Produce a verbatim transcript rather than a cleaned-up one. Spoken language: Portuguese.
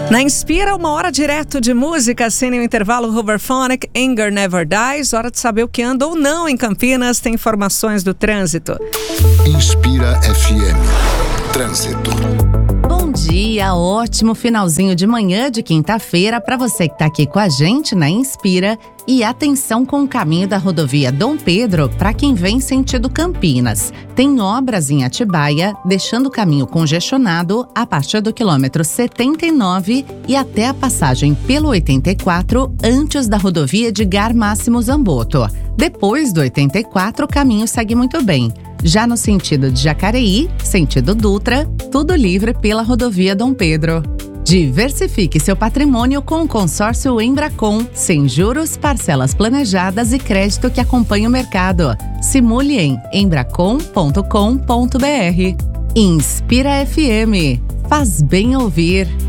Na Inspira, uma hora direto de música, sem nenhum intervalo, Hoverphonic, Anger Never Dies. Hora de saber o que anda ou não em Campinas. Tem informações do trânsito. Inspira F M. Trânsito. Bom dia, ótimo finalzinho de manhã de quinta-feira para você que está aqui com a gente na Inspira. E atenção com o caminho da rodovia Dom Pedro para quem vem sentido Campinas. Tem obras em Atibaia, deixando o caminho congestionado a partir do quilômetro setenta e nove e até a passagem pelo oitenta e quatro, antes da rodovia de Gar Máximo Zamboto. Depois do oitenta e quatro, o caminho segue muito bem. Já no sentido de Jacareí, sentido Dutra, tudo livre pela rodovia Dom Pedro. Diversifique seu patrimônio com o consórcio Embracon, sem juros, parcelas planejadas e crédito que acompanha o mercado. Simule em embracon ponto com ponto br. Inspira F M. Faz bem ouvir.